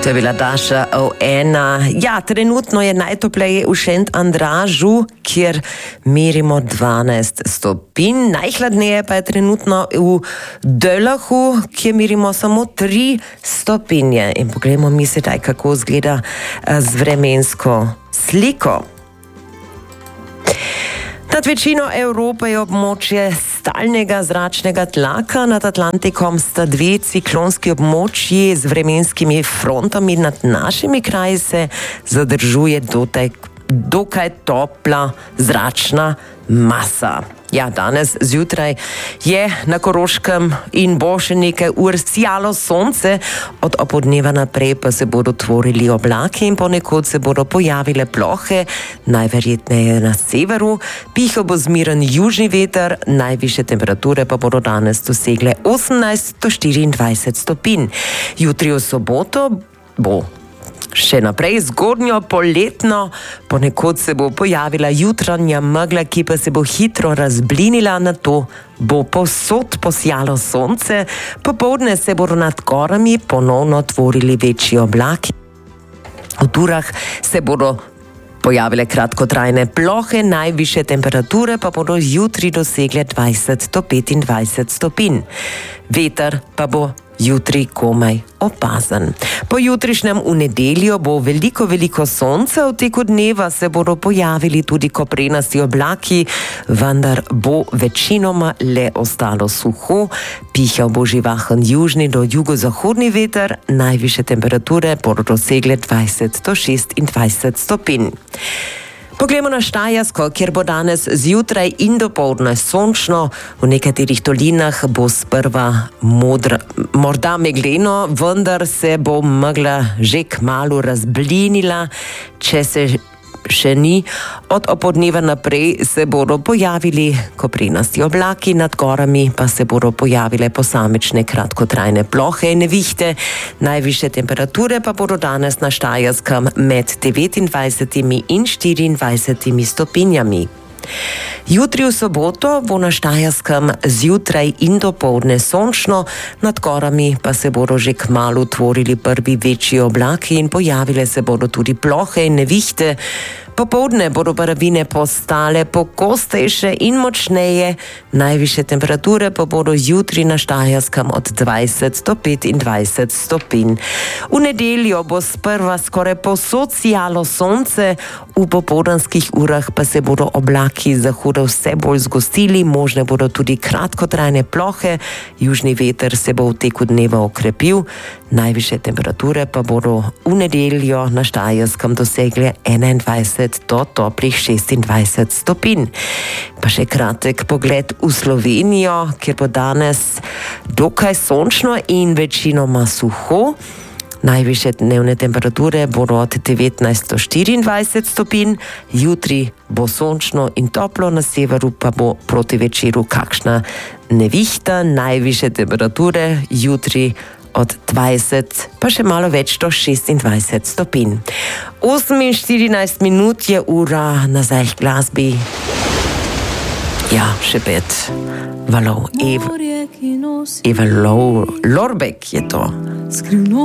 To je bila Daša O1. Ja, trenutno je najtopleje v Šentandržu, kjer merimo 12 stopinj. Najhladneje pa je trenutno v Dölahu, kjer merimo samo 3 stopinje. In poglejmo mi sedaj, kako izgleda z vremensko sliko. Nad večino Evrope je območje stalnega zračnega tlaka, nad Atlantikom sta 2 ciklonski območji z vremenskimi frontami, nad našimi kraji se zadržuje dokaj topla zračna masa. Ja, danes zjutraj je na Koroškem in bo še nekaj ur sijalo sonce, od opoldneva naprej pa se bodo tvorili oblaki in ponekod se bodo pojavile plohe, najverjetneje na severu. Pihal bo zmiren južni veter, najvišje temperature pa bodo danes dosegle 18 do 24 stopinj. Jutri v soboto bo še naprej zgodnjo poletno, ponekod se bo pojavila jutranja megla, ki pa se bo hitro razblinila, nato bo povsod posijalo sonce, popoldne se bodo nad gorami ponovno tvorili večji oblaki. V urah se bodo pojavile kratkotrajne plohe, najvišje temperature pa bodo jutri dosegle 20 do 25 stopinj. Veter pa bo jutri komaj opazen. Po jutrišnjem v nedeljo bo veliko sonca, v teku dneva se bodo pojavili tudi koprenasti oblaki, vendar bo večinoma le ostalo suho, pihal bo živahen južni do jugozahodni veter, najvišje temperature bodo dosegle 20 do 26 stopinj. Poglejmo na Štajersko, kjer bo danes zjutraj in dopoldne sončno, v nekaterih dolinah bo sprva morda megleno, vendar se bo megla že kmalu razblinila, če se še ni. Od opoldneva naprej se bodo pojavili koprenasti oblaki, nad gorami pa se bodo pojavile posamične kratkotrajne plohe in nevihte. Najvišje temperature pa bodo danes na Štajerskem med 29 in 24 stopinjami. Jutri v soboto bo na Štajerskem zjutraj in dopoldne sončno, nad gorami pa se bodo že kmalu tvorili prvi večji oblaki in pojavile se bodo tudi plohe in nevihte. Popoldne bodo padavine postale pogostejše in močneje, najvišje temperature pa bodo jutri na Štajerskem od 20 do 25 stopinj. V nedeljo bo sprva skoraj povsod sijalo sonce, v popoldanskih urah pa se bodo oblaki z zahoda vse bolj zgostili, možne bodo tudi kratkotrajne plohe, južni veter se bo v teku dneva okrepil, najvišje temperature pa bodo v nedeljo na Štajerskem dosegle 21 do toplih 26 stopinj. Pa še kratek pogled v Slovenijo, kjer bo danes dokaj sončno in večinoma suho. Najvišje dnevne temperature bodo od 19 do 24 stopinj, jutri bo sončno in toplo, na severu pa bo proti večeru kakšna nevihta, najvišje temperature jutri od 20, pa še malo več do 26 stopinj. 8:14 je ura, nazaj k glasbi. Ja, še 5 valov. Eva Lorbek je to.